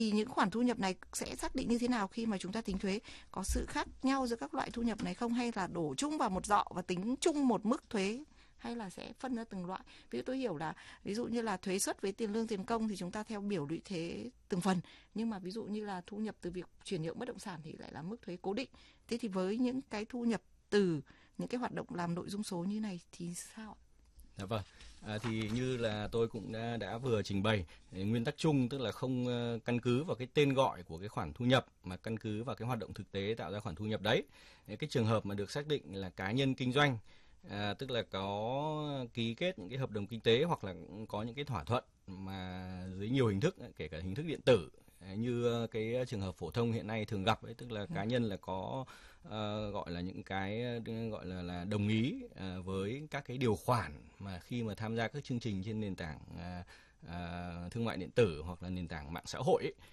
Thì những khoản thu nhập này sẽ xác định như thế nào khi mà chúng ta tính thuế? Có sự khác nhau giữa các loại thu nhập này không, hay là đổ chung vào một giọ và tính chung một mức thuế, hay là sẽ phân ra từng loại? Ví dụ tôi hiểu là ví dụ như là thuế suất với tiền lương tiền công thì chúng ta theo biểu lũy thuế từng phần, nhưng mà ví dụ như là thu nhập từ việc chuyển nhượng bất động sản thì lại là mức thuế cố định. Thế thì với những cái thu nhập từ những cái hoạt động làm nội dung số như này thì sao ạ? Dạ vâng, thì như là tôi cũng đã vừa trình bày, nguyên tắc chung tức là không căn cứ vào cái tên gọi của cái khoản thu nhập mà căn cứ vào cái hoạt động thực tế tạo ra khoản thu nhập đấy. Cái trường hợp mà được xác định là cá nhân kinh doanh, tức là có ký kết những cái hợp đồng kinh tế hoặc là có những cái thỏa thuận mà dưới nhiều hình thức, kể cả hình thức điện tử, như cái trường hợp phổ thông hiện nay thường gặp ấy, tức là cá nhân là có gọi là những cái gọi là đồng ý với các cái điều khoản mà khi mà tham gia các chương trình trên nền tảng thương mại điện tử hoặc là nền tảng mạng xã hội ấy,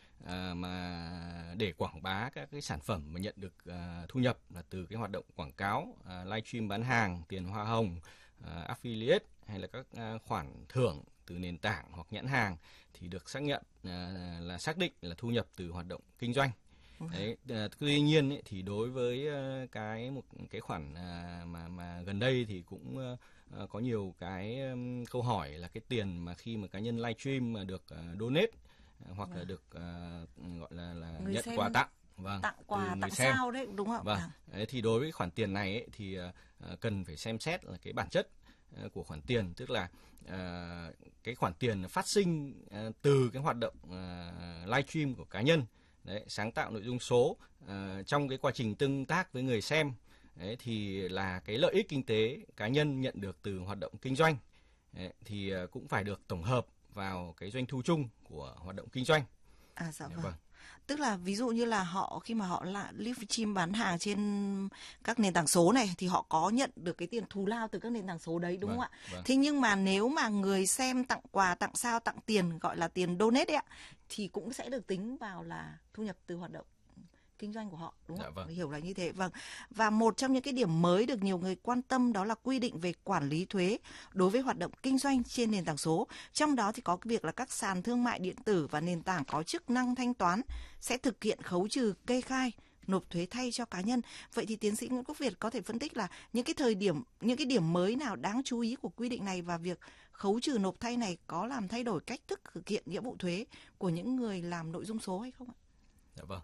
mà để quảng bá các cái sản phẩm mà nhận được thu nhập là từ cái hoạt động quảng cáo, livestream bán hàng, tiền hoa hồng, affiliate hay là các khoản thưởng từ nền tảng hoặc nhãn hàng thì được xác nhận là xác định là thu nhập từ hoạt động kinh doanh. Đấy, tuy nhiên ấy, thì đối với một cái khoản mà gần đây thì cũng có nhiều cái câu hỏi là cái tiền mà khi mà cá nhân livestream mà được donate hoặc là được gọi là nhận quà tặng. Vâng, tặng quà, tặng xem. sao đấy, đúng không? Vâng. Đấy, thì đối với khoản tiền này ấy, thì cần phải xem xét là cái bản chất của khoản tiền, tức là cái khoản tiền phát sinh từ cái hoạt động livestream của cá nhân. Đấy, sáng tạo nội dung số trong cái quá trình tương tác với người xem. Đấy, thì là cái lợi ích kinh tế cá nhân nhận được từ hoạt động kinh doanh. Đấy, thì cũng phải được tổng hợp vào cái doanh thu chung của hoạt động kinh doanh. Dạ vâng. Tức là ví dụ như là khi mà họ là livestream bán hàng trên các nền tảng số này thì họ có nhận được cái tiền thù lao từ các nền tảng số đấy, đúng không ạ? Vâng. Thế nhưng mà nếu mà người xem tặng quà, tặng sao, tặng tiền, gọi là tiền donate ấy ạ, thì cũng sẽ được tính vào là thu nhập từ hoạt động kinh doanh của họ, đúng không? Vâng. Hiểu là như thế. Vâng. Và một trong những cái điểm mới được nhiều người quan tâm đó là quy định về quản lý thuế đối với hoạt động kinh doanh trên nền tảng số. Trong đó thì có cái việc là các sàn thương mại điện tử và nền tảng có chức năng thanh toán sẽ thực hiện khấu trừ kê khai nộp thuế thay cho cá nhân. Vậy thì tiến sĩ Nguyễn Quốc Việt có thể phân tích là những cái điểm mới nào đáng chú ý của quy định này, và việc khấu trừ nộp thay này có làm thay đổi cách thức thực hiện nghĩa vụ thuế của những người làm nội dung số hay không ạ? Dạ vâng.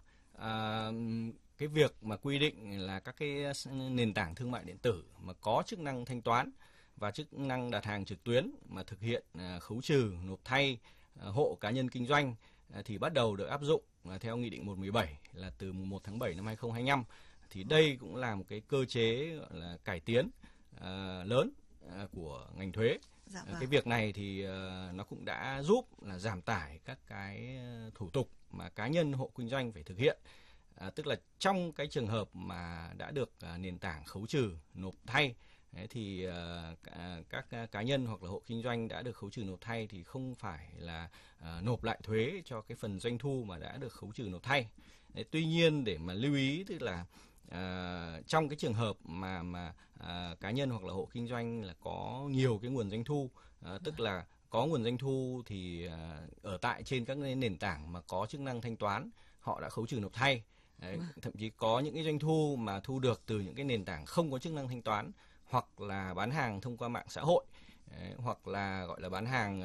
Cái việc mà quy định là các cái nền tảng thương mại điện tử mà có chức năng thanh toán và chức năng đặt hàng trực tuyến mà thực hiện khấu trừ nộp thay hộ cá nhân kinh doanh thì bắt đầu được áp dụng theo Nghị định 117 là từ mùng 1 tháng 7 năm 2025. Thì đây cũng là một cái cơ chế gọi là cải tiến lớn của ngành thuế. Dạ vâng. Cái việc này thì nó cũng đã giúp là giảm tải các cái thủ tục mà cá nhân hộ kinh doanh phải thực hiện. Tức là trong cái trường hợp mà đã được nền tảng khấu trừ nộp thay thì các cá nhân hoặc là hộ kinh doanh đã được khấu trừ nộp thay thì không phải là nộp lại thuế cho cái phần doanh thu mà đã được khấu trừ nộp thay. Tuy nhiên để mà lưu ý tức là trong cái trường hợp mà cá nhân hoặc là hộ kinh doanh là có nhiều cái nguồn doanh thu, tức là có nguồn doanh thu thì ở tại trên các nền tảng mà có chức năng thanh toán họ đã khấu trừ nộp thay. Đấy, thậm chí có những cái doanh thu mà thu được từ những cái nền tảng không có chức năng thanh toán hoặc là bán hàng thông qua mạng xã hội, hoặc là gọi là bán hàng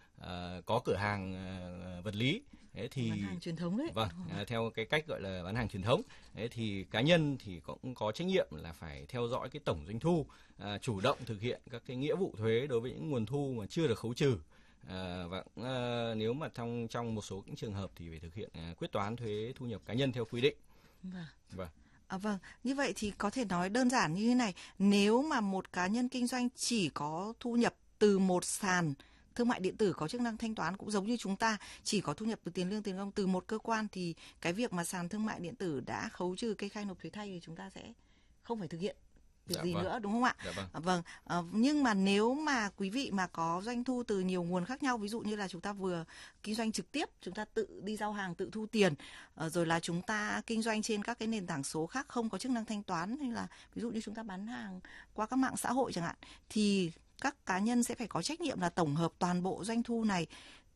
có cửa hàng vật lý. Đấy, thì bán hàng truyền thống đấy. Vâng, theo cái cách gọi là bán hàng truyền thống. Đấy, thì cá nhân thì cũng có trách nhiệm là phải theo dõi cái tổng doanh thu, chủ động thực hiện các cái nghĩa vụ thuế đối với những nguồn thu mà chưa được khấu trừ. Và nếu mà trong một số những trường hợp thì phải thực hiện quyết toán thuế thu nhập cá nhân theo quy định. Vâng. Vâng, như vậy thì có thể nói đơn giản như thế này, nếu mà một cá nhân kinh doanh chỉ có thu nhập từ một sàn thương mại điện tử có chức năng thanh toán, cũng giống như chúng ta chỉ có thu nhập từ tiền lương tiền công từ một cơ quan, thì cái việc mà sàn thương mại điện tử đã khấu trừ kê khai nộp thuế thay thì chúng ta sẽ không phải thực hiện việc gì nữa, đúng không ạ? Vâng. Nhưng mà nếu mà quý vị mà có doanh thu từ nhiều nguồn khác nhau, ví dụ như là chúng ta vừa kinh doanh trực tiếp, chúng ta tự đi giao hàng, tự thu tiền, rồi là chúng ta kinh doanh trên các cái nền tảng số khác không có chức năng thanh toán, hay là ví dụ như chúng ta bán hàng qua các mạng xã hội chẳng hạn, thì các cá nhân sẽ phải có trách nhiệm là tổng hợp toàn bộ doanh thu này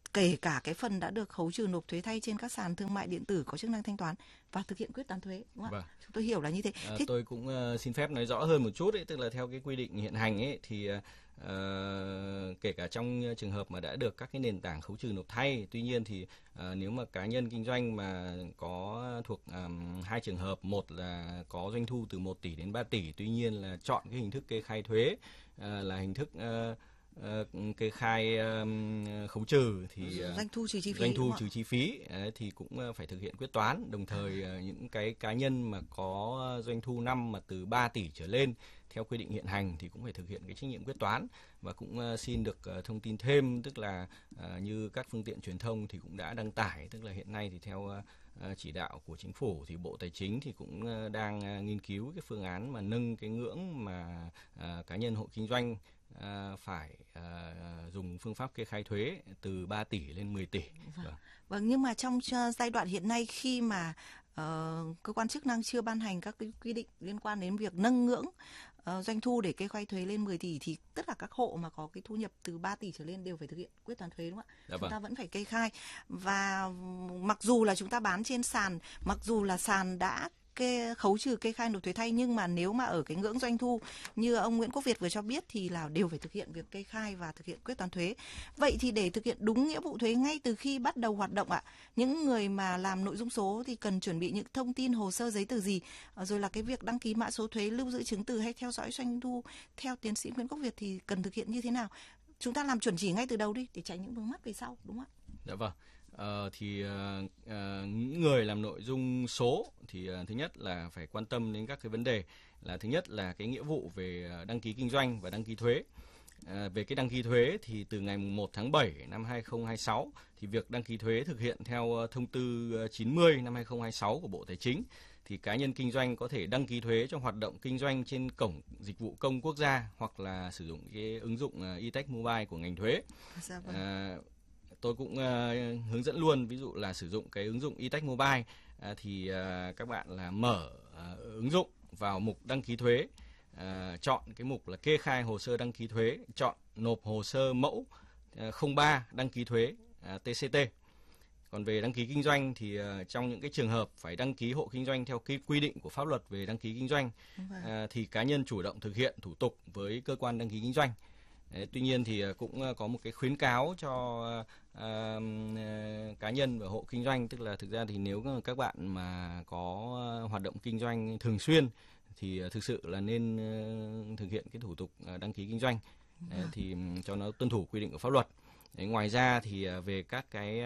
kể cả cái phần đã được khấu trừ nộp thuế thay trên các sàn thương mại điện tử có chức năng thanh toán và thực hiện quyết toán thuế, đúng không ạ? Chúng tôi hiểu là như thế. Tôi cũng xin phép nói rõ hơn một chút ấy, tức là theo cái quy định hiện hành ấy thì kể cả trong trường hợp mà đã được các cái nền tảng khấu trừ nộp thay, tuy nhiên thì nếu mà cá nhân kinh doanh mà có thuộc hai trường hợp, một là có doanh thu từ 1 tỷ đến 3 tỷ, tuy nhiên là chọn cái hình thức kê khai thuế là hình thức kê khai khấu trừ thì doanh thu trừ chi phí, thì cũng phải thực hiện quyết toán. Đồng thời những cái cá nhân mà có doanh thu năm mà từ 3 tỷ trở lên theo quy định hiện hành thì cũng phải thực hiện cái trách nhiệm quyết toán. Và cũng xin được thông tin thêm, tức là như các phương tiện truyền thông thì cũng đã đăng tải, tức là hiện nay thì theo chỉ đạo của chính phủ thì Bộ Tài chính thì cũng đang nghiên cứu cái phương án mà nâng cái ngưỡng mà cá nhân hộ kinh doanh phải dùng phương pháp kê khai thuế từ 3 tỷ lên 10 tỷ. Vâng, nhưng mà trong giai đoạn hiện nay khi mà cơ quan chức năng chưa ban hành các cái quy định liên quan đến việc nâng ngưỡng doanh thu để kê khai thuế lên 10 tỷ thì tất cả các hộ mà có cái thu nhập từ 3 tỷ trở lên đều phải thực hiện quyết toán thuế, đúng không ạ? Chúng ta vẫn phải kê khai. Và mặc dù là chúng ta bán trên sàn, mặc dù là sàn đã khấu trừ kê khai nộp thuế thay, nhưng mà nếu mà ở cái ngưỡng doanh thu như ông Nguyễn Quốc Việt vừa cho biết thì là đều phải thực hiện việc kê khai và thực hiện quyết toán thuế. Vậy thì để thực hiện đúng nghĩa vụ thuế ngay từ khi bắt đầu hoạt động ạ, những người mà làm nội dung số thì cần chuẩn bị những thông tin, hồ sơ, giấy tờ gì, rồi là cái việc đăng ký mã số thuế, lưu giữ chứng từ hay theo dõi doanh thu theo tiến sĩ Nguyễn Quốc Việt thì cần thực hiện như thế nào? Chúng ta làm chuẩn chỉ ngay từ đầu đi để tránh những vướng mắc về sau, đúng không ạ? Dạ vâng. Những người làm nội dung số thì thứ nhất là phải quan tâm đến các cái vấn đề là thứ nhất là cái nghĩa vụ về đăng ký kinh doanh và đăng ký thuế. Về cái đăng ký thuế thì từ ngày 1 tháng 7 năm 2026 thì việc đăng ký thuế thực hiện theo thông tư 90 năm 2026 của Bộ Tài chính. Thì cá nhân kinh doanh có thể đăng ký thuế cho hoạt động kinh doanh trên cổng dịch vụ công quốc gia hoặc là sử dụng cái ứng dụng e-Tax Mobile của ngành thuế. Tôi cũng hướng dẫn luôn, ví dụ là sử dụng cái ứng dụng e-Tax Mobile thì các bạn là mở ứng dụng vào mục đăng ký thuế, chọn cái mục là kê khai hồ sơ đăng ký thuế, chọn nộp hồ sơ mẫu 03 đăng ký thuế TCT. Còn về đăng ký kinh doanh thì trong những cái trường hợp phải đăng ký hộ kinh doanh theo cái quy định của pháp luật về đăng ký kinh doanh thì cá nhân chủ động thực hiện thủ tục với cơ quan đăng ký kinh doanh. Tuy nhiên thì cũng có một cái khuyến cáo cho cá nhân và hộ kinh doanh, tức là thực ra thì nếu các bạn mà có hoạt động kinh doanh thường xuyên thì thực sự là nên thực hiện cái thủ tục đăng ký kinh doanh thì cho nó tuân thủ quy định của pháp luật. Ngoài ra thì về các cái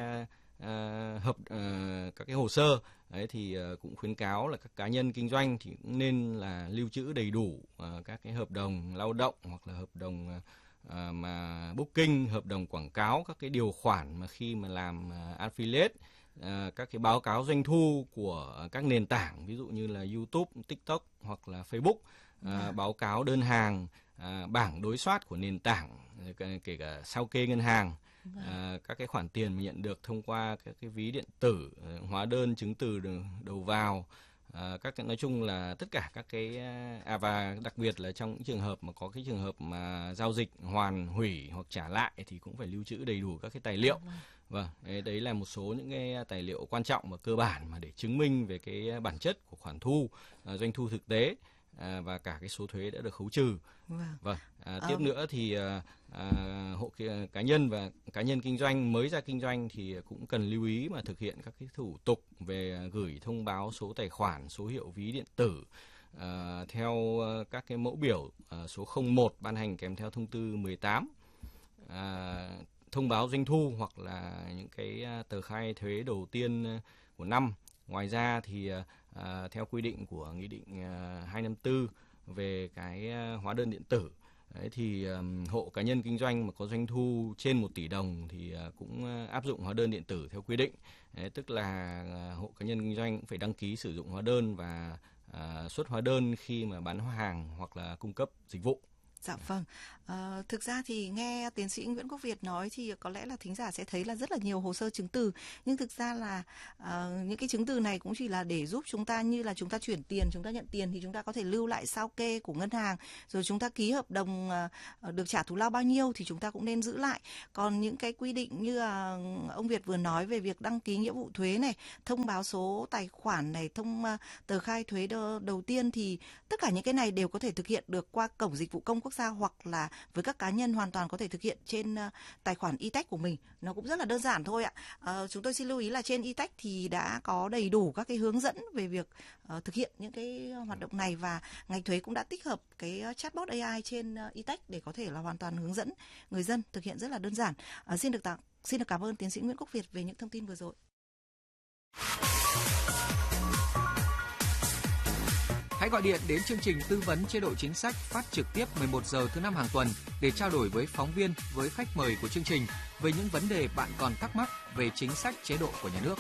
các cái hồ sơ thì cũng khuyến cáo là các cá nhân kinh doanh thì cũng nên là lưu trữ đầy đủ các cái hợp đồng lao động hoặc là hợp đồng mà booking, hợp đồng quảng cáo, các cái điều khoản mà khi mà làm affiliate, các cái báo cáo doanh thu của các nền tảng ví dụ như là YouTube, TikTok hoặc là Facebook, báo cáo đơn hàng, bảng đối soát của nền tảng, kể cả sao kê ngân hàng, các cái khoản tiền mà nhận được thông qua các cái ví điện tử, hóa đơn chứng từ đầu vào, nói chung là tất cả các cái và đặc biệt là trong những trường hợp mà có cái trường hợp mà giao dịch hoàn hủy hoặc trả lại thì cũng phải lưu trữ đầy đủ các cái tài liệu. Vâng, đấy là một số những cái tài liệu quan trọng và cơ bản mà để chứng minh về cái bản chất của khoản thu, doanh thu thực tế và cả cái số thuế đã được khấu trừ. Tiếp nữa thì hộ cá nhân và cá nhân kinh doanh mới ra kinh doanh thì cũng cần lưu ý mà thực hiện các cái thủ tục về gửi thông báo số tài khoản, số hiệu ví điện tử theo các cái mẫu biểu số 01 ban hành kèm theo thông tư 18, thông báo doanh thu hoặc là những cái tờ khai thuế đầu tiên của năm. Ngoài ra thì theo quy định của Nghị định 254 về cái hóa đơn điện tử thì hộ cá nhân kinh doanh mà có doanh thu trên 1 tỷ đồng thì cũng áp dụng hóa đơn điện tử theo quy định. Tức là hộ cá nhân kinh doanh cũng phải đăng ký sử dụng hóa đơn và xuất hóa đơn khi mà bán hàng hoặc là cung cấp dịch vụ. Dạ vâng. Thực ra thì nghe tiến sĩ Nguyễn Quốc Việt nói thì có lẽ là thính giả sẽ thấy là rất là nhiều hồ sơ chứng từ, nhưng thực ra là những cái chứng từ này cũng chỉ là để giúp chúng ta, như là chúng ta chuyển tiền, chúng ta nhận tiền thì chúng ta có thể lưu lại sao kê của ngân hàng, rồi chúng ta ký hợp đồng được trả thù lao bao nhiêu thì chúng ta cũng nên giữ lại. Còn những cái quy định như ông Việt vừa nói về việc đăng ký nghĩa vụ thuế này, thông báo số tài khoản này, tờ khai thuế đầu tiên, thì tất cả những cái này đều có thể thực hiện được qua cổng dịch vụ công quốc gia, hoặc là với các cá nhân hoàn toàn có thể thực hiện trên tài khoản e-tax của mình. Nó cũng rất là đơn giản thôi ạ. Chúng tôi xin lưu ý là trên e-tax thì đã có đầy đủ các cái hướng dẫn về việc thực hiện những cái hoạt động này, và ngành thuế cũng đã tích hợp cái chatbot AI trên e-tax để có thể là hoàn toàn hướng dẫn người dân thực hiện rất là đơn giản. Xin được cảm ơn tiến sĩ Nguyễn Quốc Việt về những thông tin vừa rồi. Hãy gọi điện đến chương trình tư vấn chế độ chính sách phát trực tiếp 11 giờ thứ 5 hàng tuần để trao đổi với phóng viên, với khách mời của chương trình về những vấn đề bạn còn thắc mắc về chính sách chế độ của nhà nước.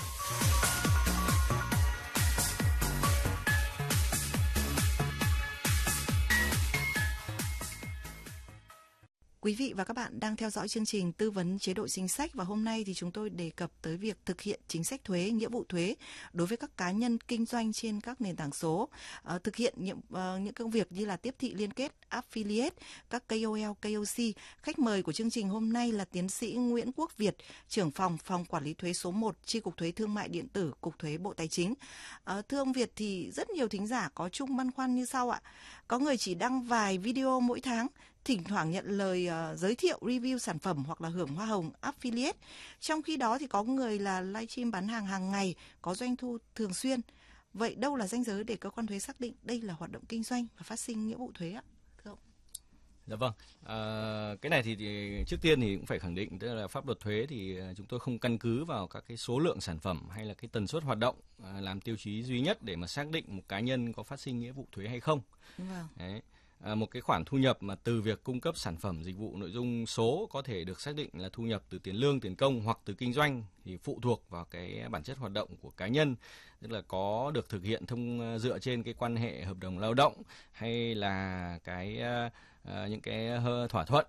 Quý vị và các bạn đang theo dõi chương trình tư vấn chế độ chính sách, và hôm nay thì chúng tôi đề cập tới việc thực hiện chính sách thuế, nghĩa vụ thuế đối với các cá nhân kinh doanh trên các nền tảng số, thực hiện những công việc như là tiếp thị liên kết, affiliate, các KOL, KOC. Khách mời của chương trình hôm nay là tiến sĩ Nguyễn Quốc Việt, trưởng phòng quản lý thuế số 1, Chi cục Thuế Thương mại điện tử, Cục Thuế Bộ Tài chính. Thưa ông Việt, thì rất nhiều thính giả có chung băn khoăn như sau ạ. Có người chỉ đăng vài video mỗi tháng, thỉnh thoảng nhận lời giới thiệu review sản phẩm hoặc là hưởng hoa hồng affiliate. Trong khi đó thì có người là livestream bán hàng hàng ngày, có doanh thu thường xuyên. Vậy đâu là ranh giới để cơ quan thuế xác định đây là hoạt động kinh doanh và phát sinh nghĩa vụ thuế ạ? Thưa ông. Dạ vâng. Cái này thì trước tiên thì cũng phải khẳng định, tức là pháp luật thuế thì chúng tôi không căn cứ vào các cái số lượng sản phẩm hay là cái tần suất hoạt động làm tiêu chí duy nhất để mà xác định một cá nhân có phát sinh nghĩa vụ thuế hay không. Vâng. Đấy. Một cái khoản thu nhập mà từ việc cung cấp sản phẩm dịch vụ nội dung số có thể được xác định là thu nhập từ tiền lương, tiền công hoặc từ kinh doanh, thì phụ thuộc vào cái bản chất hoạt động của cá nhân, tức là có được thực hiện dựa trên cái quan hệ hợp đồng lao động hay là những cái thỏa thuận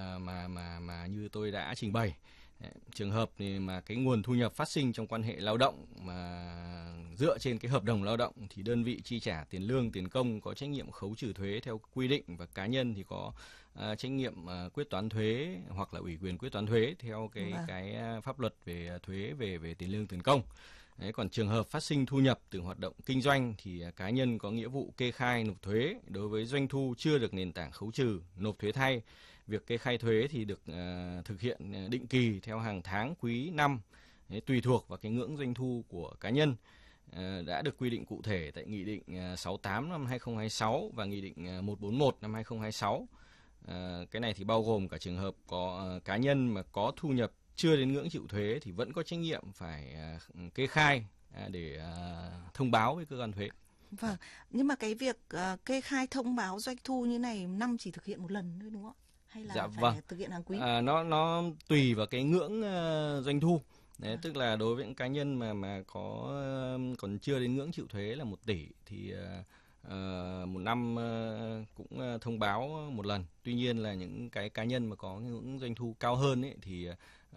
mà như tôi đã trình bày. Trường hợp thì mà cái nguồn thu nhập phát sinh trong quan hệ lao động mà dựa trên cái hợp đồng lao động thì đơn vị chi trả tiền lương, tiền công có trách nhiệm khấu trừ thuế theo quy định, và cá nhân thì có trách nhiệm quyết toán thuế hoặc là ủy quyền quyết toán thuế theo cái pháp luật về thuế về tiền lương, tiền công. Đấy, còn trường hợp phát sinh thu nhập từ hoạt động kinh doanh thì cá nhân có nghĩa vụ kê khai nộp thuế đối với doanh thu chưa được nền tảng khấu trừ, nộp thuế thay. Việc kê khai thuế thì được thực hiện định kỳ theo hàng tháng, quý, năm, tùy thuộc vào cái ngưỡng doanh thu của cá nhân. Đã được quy định cụ thể tại Nghị định 68 năm 2026 và Nghị định 141 năm 2026. Cái này thì bao gồm cả trường hợp có cá nhân mà có thu nhập chưa đến ngưỡng chịu thuế thì vẫn có trách nhiệm phải kê khai để thông báo với cơ quan thuế. Vâng, nhưng mà cái việc kê khai thông báo doanh thu như này năm chỉ thực hiện một lần thôi đúng không ạ? Hay là phải thực hiện hàng quý? Nó tùy vào cái ngưỡng doanh thu. Đấy, tức là đối với những cá nhân mà còn chưa đến ngưỡng chịu thuế là 1 tỷ thì một năm cũng thông báo một lần. Tuy nhiên là những cái cá nhân mà có ngưỡng doanh thu cao hơn ấy, thì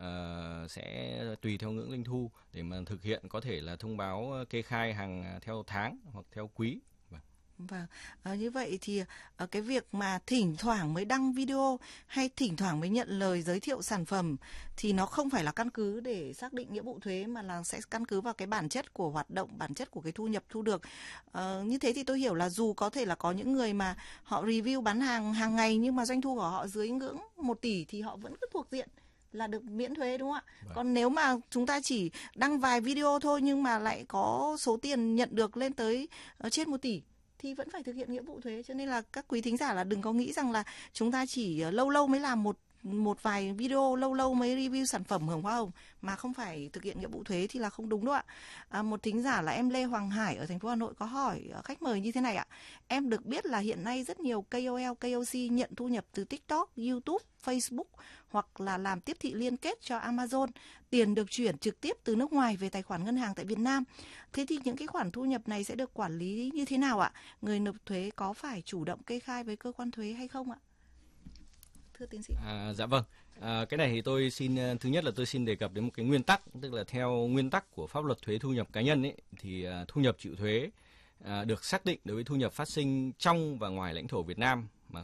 sẽ tùy theo ngưỡng doanh thu để mà thực hiện, có thể là thông báo kê khai hàng theo tháng hoặc theo quý. Vâng, như vậy thì cái việc mà thỉnh thoảng mới đăng video hay thỉnh thoảng mới nhận lời giới thiệu sản phẩm thì nó không phải là căn cứ để xác định nghĩa vụ thuế, mà là sẽ căn cứ vào cái bản chất của hoạt động, bản chất của cái thu nhập thu được. Như thế thì tôi hiểu là dù có thể là có những người mà họ review bán hàng hàng ngày nhưng mà doanh thu của họ dưới ngưỡng 1 tỷ thì họ vẫn cứ thuộc diện là được miễn thuế đúng không ạ? Vâng. Còn nếu mà chúng ta chỉ đăng vài video thôi nhưng mà lại có số tiền nhận được lên tới trên 1 tỷ thì vẫn phải thực hiện nghĩa vụ thuế. Cho nên là các quý thính giả là đừng có nghĩ rằng là chúng ta chỉ lâu lâu mới làm một vài video, lâu lâu mới review sản phẩm hưởng hoa hồng mà không phải thực hiện nghĩa vụ thuế thì là không đúng đâu ạ. Một thính giả là em Lê Hoàng Hải ở thành phố Hà Nội có hỏi khách mời như thế này ạ. Em được biết là hiện nay rất nhiều KOL, KOC nhận thu nhập từ TikTok, YouTube, Facebook hoặc là làm tiếp thị liên kết cho Amazon. Tiền được chuyển trực tiếp từ nước ngoài về tài khoản ngân hàng tại Việt Nam. Thế thì những cái khoản thu nhập này sẽ được quản lý như thế nào ạ? Người nộp thuế có phải chủ động kê khai với cơ quan thuế hay không ạ? thưa tiến sĩ? Dạ vâng. Cái này thì tôi xin, thứ nhất là tôi xin đề cập đến một cái nguyên tắc, tức là theo nguyên tắc của pháp luật thuế thu nhập cá nhân ấy, thì thu nhập chịu thuế được xác định đối với thu nhập phát sinh trong và ngoài lãnh thổ Việt Nam, mà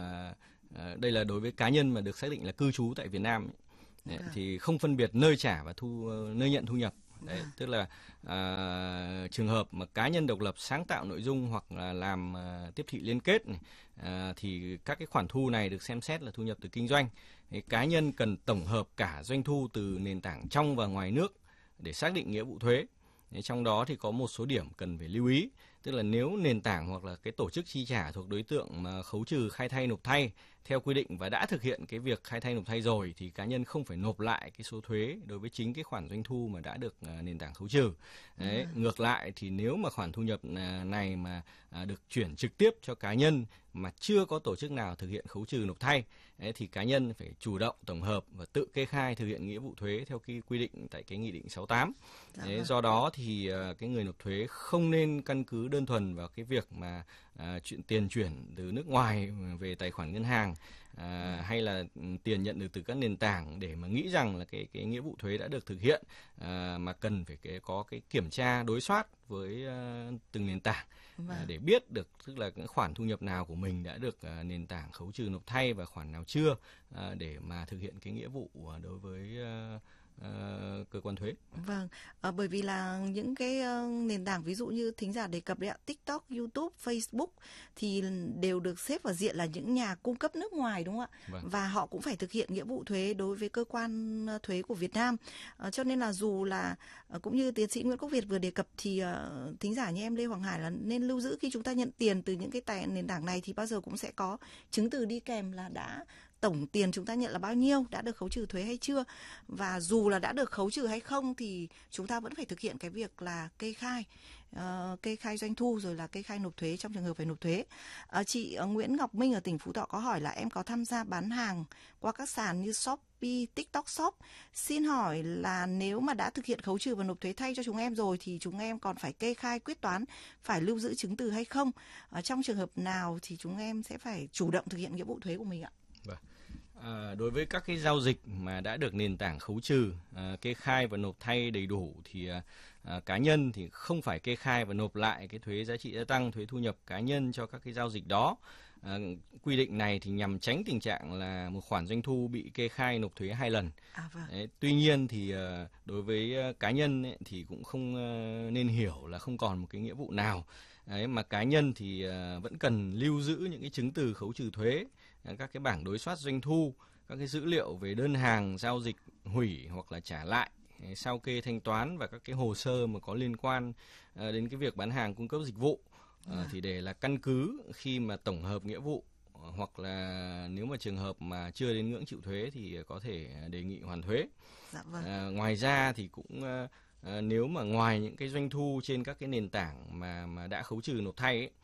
đây là đối với cá nhân mà được xác định là cư trú tại Việt Nam ấy. Đấy, thì không phân biệt nơi trả và nơi nhận thu nhập. Đấy, tức là trường hợp mà cá nhân độc lập sáng tạo nội dung hoặc là làm tiếp thị liên kết này, thì các cái khoản thu này được xem xét là thu nhập từ kinh doanh. Thì cá nhân cần tổng hợp cả doanh thu từ nền tảng trong và ngoài nước để xác định nghĩa vụ thuế. Trong đó thì có một số điểm cần phải lưu ý, tức là nếu nền tảng hoặc là cái tổ chức chi trả thuộc đối tượng mà khấu trừ khai thay nộp thay theo quy định và đã thực hiện cái việc khai thay nộp thay rồi, thì cá nhân không phải nộp lại cái số thuế đối với chính cái khoản doanh thu mà đã được nền tảng khấu trừ. Đấy, ngược lại thì nếu mà khoản thu nhập này mà được chuyển trực tiếp cho cá nhân mà chưa có tổ chức nào thực hiện khấu trừ nộp thay, đấy, thì cá nhân phải chủ động tổng hợp và tự kê khai thực hiện nghĩa vụ thuế theo cái quy định tại cái nghị định 68. Đấy, do đó thì cái người nộp thuế không nên căn cứ đơn thuần vào cái việc mà tiền chuyển từ nước ngoài về tài khoản ngân hàng hay là tiền nhận được từ các nền tảng để mà nghĩ rằng là cái nghĩa vụ thuế đã được thực hiện, mà cần phải có cái kiểm tra đối soát với từng nền tảng để biết được tức là cái khoản thu nhập nào của mình đã được nền tảng khấu trừ nộp thay và khoản nào chưa, để mà thực hiện cái nghĩa vụ đối với cơ quan thuế. Vâng, bởi vì là những cái nền tảng ví dụ như thính giả đề cập đấy ạ, TikTok, YouTube, Facebook thì đều được xếp vào diện là những nhà cung cấp nước ngoài, đúng không ạ? Vâng. Và họ cũng phải thực hiện nghĩa vụ thuế đối với cơ quan thuế của Việt Nam. Cho nên là dù là cũng như tiến sĩ Nguyễn Quốc Việt vừa đề cập thì thính giả như em Lê Hoàng Hải là nên lưu giữ khi chúng ta nhận tiền từ những cái nền tảng này thì bao giờ cũng sẽ có chứng từ đi kèm là đã tổng tiền chúng ta nhận là bao nhiêu, đã được khấu trừ thuế hay chưa. Và dù là đã được khấu trừ hay không thì chúng ta vẫn phải thực hiện cái việc là kê khai doanh thu rồi là kê khai nộp thuế trong trường hợp phải nộp thuế. Chị Nguyễn Ngọc Minh ở tỉnh Phú Thọ có hỏi là em có tham gia bán hàng qua các sàn như Shopee, TikTok Shop. Xin hỏi là nếu mà đã thực hiện khấu trừ và nộp thuế thay cho chúng em rồi thì chúng em còn phải kê khai quyết toán, phải lưu giữ chứng từ hay không? Trong trường hợp nào thì chúng em sẽ phải chủ động thực hiện nghĩa vụ thuế của mình ạ? Đối với các cái giao dịch mà đã được nền tảng khấu trừ, kê khai và nộp thay đầy đủ thì cá nhân thì không phải kê khai và nộp lại cái thuế giá trị gia tăng, thuế thu nhập cá nhân cho các cái giao dịch đó. Quy định này thì nhằm tránh tình trạng là một khoản doanh thu bị kê khai nộp thuế 2 lần. Đấy, tuy nhiên thì đối với cá nhân ấy, thì cũng không nên hiểu là không còn một cái nghĩa vụ nào. Đấy, mà cá nhân thì vẫn cần lưu giữ những cái chứng từ khấu trừ thuế, các cái bảng đối soát doanh thu, các cái dữ liệu về đơn hàng giao dịch hủy hoặc là trả lại, sao kê thanh toán và các cái hồ sơ mà có liên quan đến cái việc bán hàng cung cấp dịch vụ, thì để là căn cứ khi mà tổng hợp nghĩa vụ, hoặc là nếu mà trường hợp mà chưa đến ngưỡng chịu thuế thì có thể đề nghị hoàn thuế. Dạ vâng. Ngoài ra thì cũng nếu mà ngoài những cái doanh thu trên các cái nền tảng mà đã khấu trừ nộp thay ấy,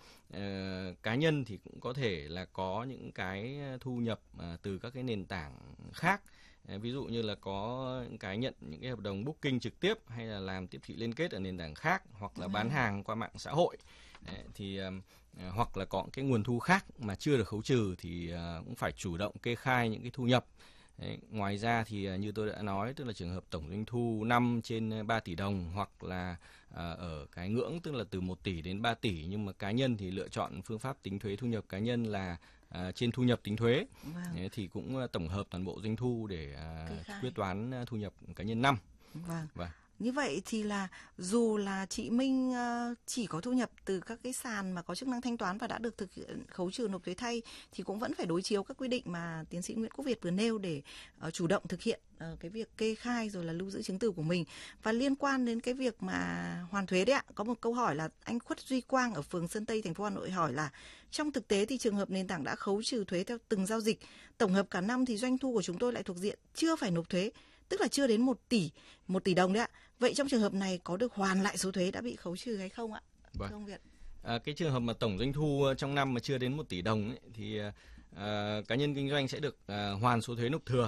cá nhân thì cũng có thể là có những cái thu nhập từ các cái nền tảng khác. Ví dụ như là có những cái nhận những cái hợp đồng booking trực tiếp hay là làm tiếp thị liên kết ở nền tảng khác, hoặc là bán hàng qua mạng xã hội. Thì hoặc là có cái nguồn thu khác mà chưa được khấu trừ thì cũng phải chủ động kê khai những cái thu nhập. Đấy, ngoài ra thì như tôi đã nói, tức là trường hợp tổng doanh thu năm trên 3 tỷ đồng hoặc là ở cái ngưỡng tức là từ 1 tỷ đến 3 tỷ, nhưng mà cá nhân thì lựa chọn phương pháp tính thuế thu nhập cá nhân là trên thu nhập tính thuế. Đấy, thì cũng tổng hợp toàn bộ doanh thu để quyết toán thu nhập cá nhân năm. Vâng. Như vậy thì là dù là chị Minh chỉ có thu nhập từ các cái sàn mà có chức năng thanh toán và đã được thực hiện khấu trừ nộp thuế thay thì cũng vẫn phải đối chiếu các quy định mà tiến sĩ Nguyễn Quốc Việt vừa nêu để chủ động thực hiện cái việc kê khai rồi là lưu giữ chứng từ của mình. Và liên quan đến cái việc mà hoàn thuế đấy ạ, có một câu hỏi là anh Khuất Duy Quang ở phường Sơn Tây, thành phố Hà Nội hỏi là trong thực tế thì trường hợp nền tảng đã khấu trừ thuế theo từng giao dịch, tổng hợp cả năm thì doanh thu của chúng tôi lại thuộc diện chưa phải nộp thuế, tức là chưa đến 1 tỷ đồng đấy ạ. Vậy trong trường hợp này có được hoàn lại số thuế đã bị khấu trừ hay không ạ? Vâng. Thưa ông Việt. Cái trường hợp mà tổng doanh thu trong năm mà chưa đến 1 tỷ đồng ấy, thì cá nhân kinh doanh sẽ được hoàn số thuế nộp thừa.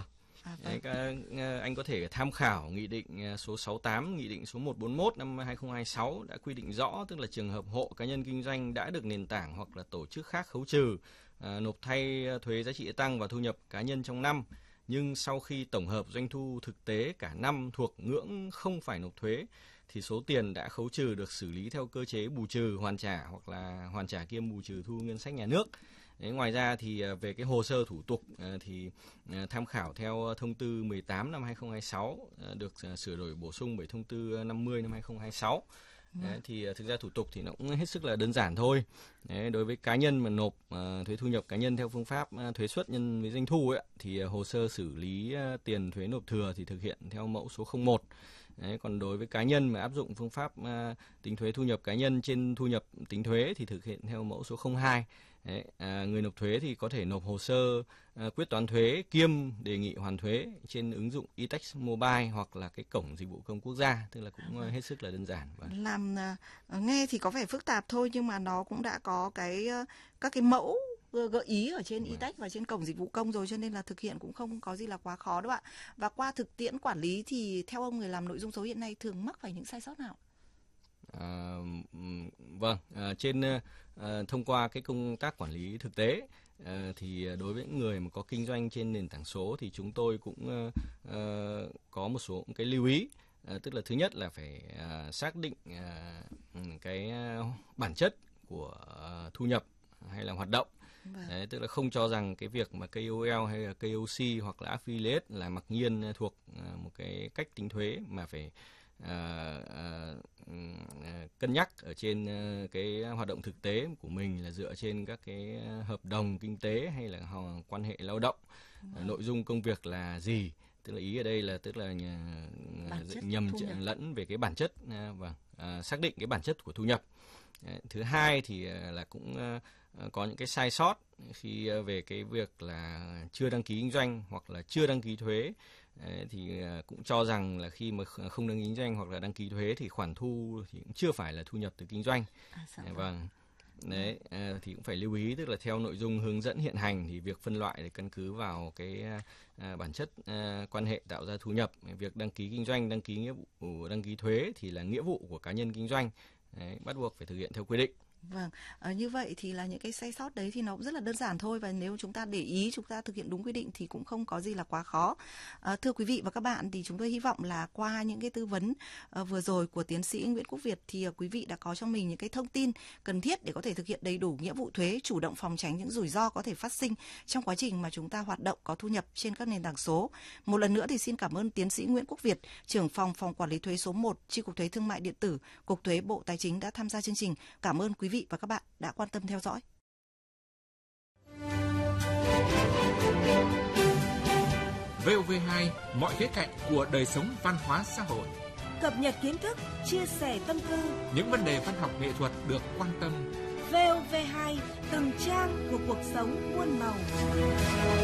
Anh có thể tham khảo Nghị định số 68, Nghị định số 141 năm 2026 đã quy định rõ, tức là trường hợp hộ cá nhân kinh doanh đã được nền tảng hoặc là tổ chức khác khấu trừ, nộp thay thuế giá trị gia tăng và thu nhập cá nhân trong năm, nhưng sau khi tổng hợp doanh thu thực tế cả năm thuộc ngưỡng không phải nộp thuế, thì số tiền đã khấu trừ được xử lý theo cơ chế bù trừ, hoàn trả hoặc là hoàn trả kiêm bù trừ thu ngân sách nhà nước. Đấy, ngoài ra thì về cái hồ sơ thủ tục thì tham khảo theo thông tư 18 năm 2026 được sửa đổi bổ sung bởi thông tư 50 năm 2026. Đấy, thì thực ra thủ tục thì nó cũng hết sức là đơn giản thôi. Đấy, đối với cá nhân mà nộp thuế thu nhập cá nhân theo phương pháp thuế suất nhân với doanh thu ấy, thì hồ sơ xử lý tiền thuế nộp thừa thì thực hiện theo mẫu số 01. Đấy, còn đối với cá nhân mà áp dụng phương pháp tính thuế thu nhập cá nhân trên thu nhập tính thuế thì thực hiện theo mẫu số 02. Đấy, người nộp thuế thì có thể nộp hồ sơ quyết toán thuế kiêm đề nghị hoàn thuế trên ứng dụng eTax Mobile hoặc là cái cổng dịch vụ công quốc gia, tức là cũng hết sức là đơn giản. Làm nghe thì có vẻ phức tạp thôi, nhưng mà nó cũng đã có các cái mẫu gợi ý ở trên eTax và trên cổng dịch vụ công rồi, cho nên là thực hiện cũng không có gì là quá khó đâu ạ. Và qua thực tiễn quản lý thì theo ông, người làm nội dung số hiện nay thường mắc phải những sai sót nào? Trên thông qua cái công tác quản lý thực tế thì đối với những người mà có kinh doanh trên nền tảng số thì chúng tôi cũng có một số cái lưu ý. Tức là thứ nhất là phải xác định cái bản chất của thu nhập hay là hoạt động. Đấy, tức là không cho rằng cái việc mà KOL hay là KOC hoặc là affiliate là mặc nhiên thuộc một cái cách tính thuế, mà phải cân nhắc ở trên cái hoạt động thực tế của mình là dựa trên các cái hợp đồng kinh tế hay là quan hệ lao động, nội dung công việc là gì. Tức là ý ở đây là tức là nhầm lẫn về cái bản chất và xác định cái bản chất của thu nhập. Thứ hai thì là cũng có những cái sai sót khi về cái việc là chưa đăng ký kinh doanh hoặc là chưa đăng ký thuế. Thì cũng cho rằng là khi mà không đăng ký kinh doanh hoặc là đăng ký thuế thì khoản thu thì cũng chưa phải là thu nhập từ kinh doanh. Đấy, thì cũng phải lưu ý, tức là theo nội dung hướng dẫn hiện hành thì việc phân loại để căn cứ vào cái bản chất quan hệ tạo ra thu nhập. Việc đăng ký kinh doanh, đăng ký nghĩa vụ đăng ký thuế thì là nghĩa vụ của cá nhân kinh doanh. Đấy, bắt buộc phải thực hiện theo quy định. Vâng, như vậy thì là những cái sai sót đấy thì nó cũng rất là đơn giản thôi, và nếu chúng ta để ý, chúng ta thực hiện đúng quy định thì cũng không có gì là quá khó. Thưa quý vị và các bạn, thì chúng tôi hy vọng là qua những cái tư vấn vừa rồi của tiến sĩ Nguyễn Quốc Việt thì quý vị đã có trong mình những cái thông tin cần thiết để có thể thực hiện đầy đủ nghĩa vụ thuế, chủ động phòng tránh những rủi ro có thể phát sinh trong quá trình mà chúng ta hoạt động có thu nhập trên các nền tảng số. Một lần nữa thì xin cảm ơn tiến sĩ Nguyễn Quốc Việt, trưởng phòng quản lý thuế số 1, Chi cục Thuế Thương mại điện tử, Cục Thuế Bộ Tài chính đã tham gia chương trình. Cảm ơn quý vị và các bạn đã quan tâm theo dõi. VOV2, mọi khía cạnh của đời sống văn hóa xã hội. Cập nhật kiến thức, chia sẻ tâm tư. Những vấn đề văn học nghệ thuật được quan tâm. VOV2, từng trang của cuộc sống muôn màu.